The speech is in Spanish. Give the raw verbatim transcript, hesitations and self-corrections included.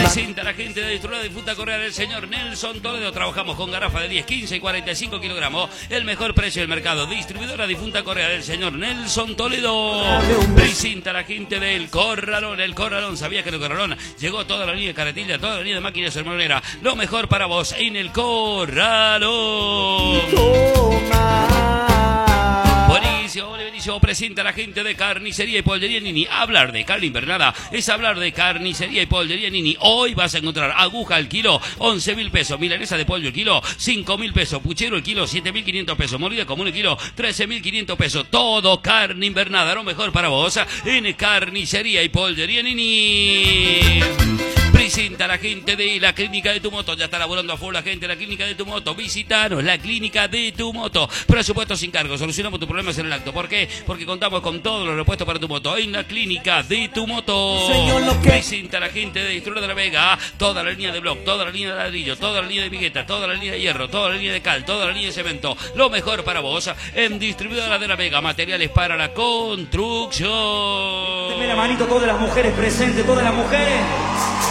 Presenta la gente de Distribuidora Difunta Correa del señor Nelson Toledo. Trabajamos con garrafa de diez, quince y cuarenta y cinco kilogramos. El mejor precio del mercado. Distribuidora Difunta Correa del señor Nelson Toledo. Presenta la gente del Corralón. El Corralón. ¿Sabía que el Corralón llegó toda la línea de carretilla, toda la línea de máquinas hermanera? Lo mejor para vos en el Corralón. Buenísimo, buenísimo. Presenta la gente de Carnicería y Pollería Nini. Hablar de carne invernada es hablar de Carnicería y Pollería Nini. Hoy vas a encontrar aguja al kilo, once mil pesos. Milanesa de pollo el kilo, cinco mil pesos. Puchero el kilo, siete mil quinientos pesos. Molida común el kilo, trece mil quinientos pesos. Todo carne invernada. Lo mejor para vos en Carnicería y Pollería Nini. Presenta la gente de la Clínica de tu Moto. Ya está laburando a full la gente de la Clínica de tu Moto. Visítanos, la Clínica de tu Moto. Presupuesto sin cargo. Solucionamos tus problemas en el acto. ¿Por qué? Porque contamos con todos los repuestos para tu moto en la Clínica de tu Moto. Presenta la gente de Distribuidora de la Vega. Toda la línea de block, toda la línea de ladrillo, toda la línea de vigueta, toda la línea de hierro, toda la línea de cal, toda la línea de cemento. Lo mejor para vos en Distribuidora de la Vega. Materiales para la construcción. Deme la manito todas las mujeres presentes, todas las mujeres.